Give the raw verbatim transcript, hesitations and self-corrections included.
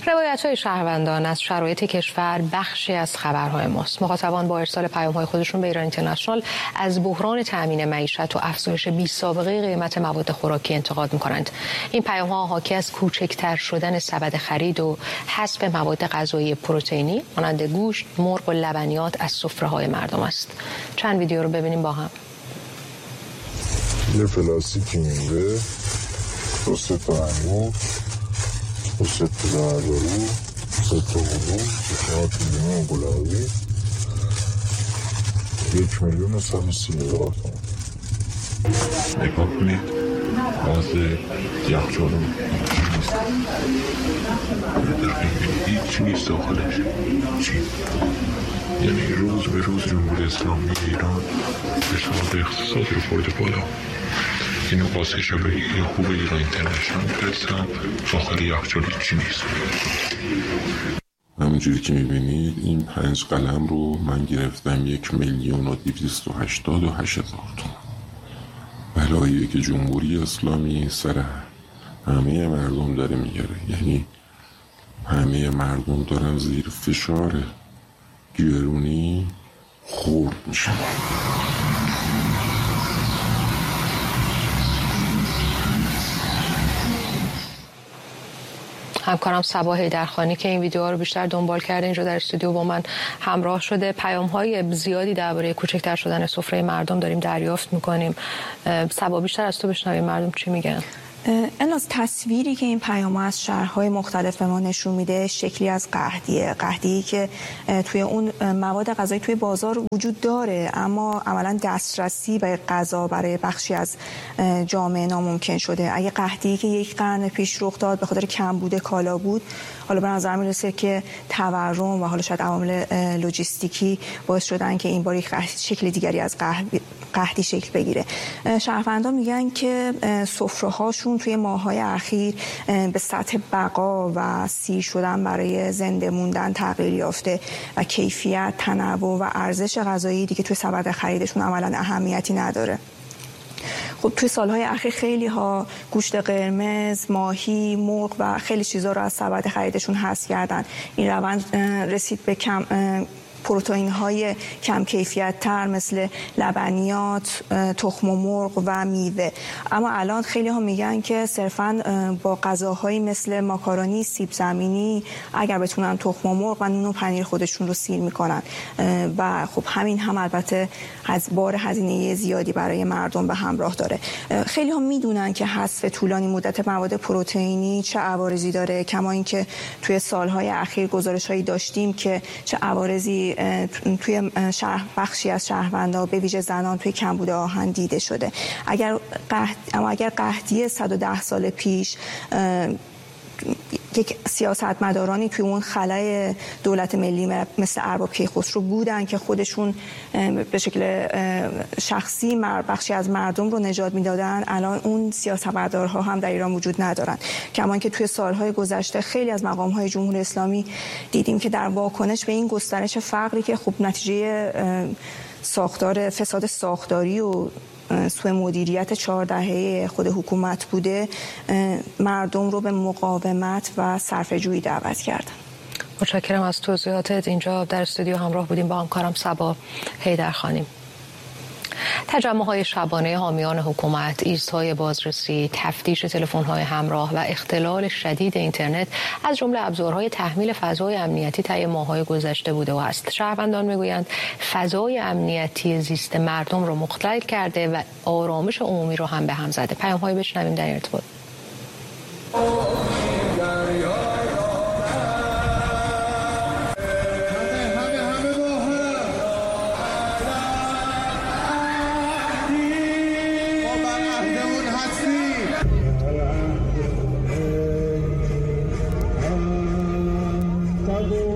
روایت‌های شهروندان از شرایط کشور بخشی از خبرهای ماست. مخاطبان با ارسال پیام‌های خودشون به ایران اینترنشنال از بحران تأمین معیشت و افزایش بی‌سابقه قیمت مواد خوراکی انتقاد می‌کنند. این پیام‌ها حاکی از کوچکتر شدن سبد خرید و حذف مواد غذایی پروتئینی مانند گوشت، مرغ و لبنیات از سفره‌های مردم است. چند ویدیو رو ببینیم با هم. یه پلاستیکی مونده، دو سه تا انگور، دو سه تا زردارو، سه تا بلون، چهار تا لیمون گلابی، یک میلیون و صد و سی هزار تومان. نگاه کنید باز یخچال رو نیست، هیچ نیست داخلش. چی؟ یعنی روز به روز جمهوری اسلامی ایران فشار اقتصادی رو برده بالا. اینو واسه شبکه خوب ایران اینترنشنال فرستم، داخل یخچال چی نیست. همونجوری که میبینید این پنج قلم رو من گرفتم یک میلیون و دویست و هشتاد و هشت هزار تومان. بلاییه که جمهوری اسلامی سر همه مردم داره میگره، یعنی همه مردم دارن زیر فشار گرونی خورد میشن. همکارم صبا حیدرخانی که این ویدیوها رو بیشتر دنبال کرده اینجا در استودیو با من همراه شده. پیام‌های زیادی درباره کوچکتر شدن سفره مردم داریم دریافت می‌کنیم. صبا بیشتر از تو بشنویم مردم چی میگن. الناز تصویری که این پیام از شهرهای مختلف به ما نشون میده شکلی از قحطیه قحطی که توی اون مواد غذایی توی بازار وجود داره، اما عملا دسترسی به غذا برای بخشی از جامعه ناممکن شده. اگه قحطی که یک قرن پیش رخ داد به خاطر کمبود کالا بود، حالا به نظر میرسه که تورم و حالا شاید عوامل لوجستیکی باعث شدن که این بار یک شکل دیگری از قحطی شکل بگیره. شهروندان میگن که سفره‌هاشون توی ماه‌های اخیر به سطح بقا و سیر شدن برای زنده موندن تغییر یافته و کیفیت، تنوع و ارزش غذایی دیگه توی سبد خریدشون عملاً اهمیتی نداره. خب توی سالهای اخیر خیلی ها گوشت قرمز، ماهی، مرغ و خیلی چیزا رو از سبد خریدشون حذف کردن. این روند رسید به کم پروتئین های کم کیفیت تر مثل لبنیات، تخم مرغ و میوه. اما الان خیلی ها میگن که صرفاً با غذاهایی مثل ماکارونی، سیب زمینی اگر بتونن تخم مرغ و نون و پنیر خودشون رو سیر میکنن و خب همین هم البته از بار هزینه زیادی برای مردم به همراه داره. خیلی ها میدونن که حذف طولانی مدت مواد پروتئینی چه عوارضی داره، کما اینکه توی سالهای اخیر گزارش‌هایی داشتیم که چه عوارضی توی شهر بخشی از شهروندان به ویژه زنان توی کمبود آهن دیده شده. اگر قحط... اما اگر قحطی صد و ده سال پیش یک سیاستمدارانی توی اون خلای دولت ملی مثل ارباب کیخسرو بودن که خودشون به شکل شخصی بخشی از مردم رو نجات میدادن، الان اون سیاستمدارها هم در ایران وجود ندارن. کما اینکه توی سالهای گذشته خیلی از مقام‌های جمهوری اسلامی دیدیم که در واکنش به این گسترش فقری که خب نتیجه ساختار فساد ساختاری و سوء مدیریت چهار دهه خود حکومت بوده، مردم رو به مقاومت و صرفه‌جویی دعوت کردن. متشکرم از توضیحاتت. اینجا در استودیو همراه بودیم با همکارم صبا حیدرخانی. تجمع‌های شبانه حامیان حکومت، ایست‌های بازرسی، تفتیش تلفن‌های همراه و اختلال شدید اینترنت از جمله ابزارهای تحمیل فضای امنیتی طی ماه‌های گذشته بوده و است. شهروندان میگویند فضای امنیتی زیست مردم رو مختل کرده و آرامش عمومی رو هم به هم زده. پیام‌های بشنویم در ارتباط.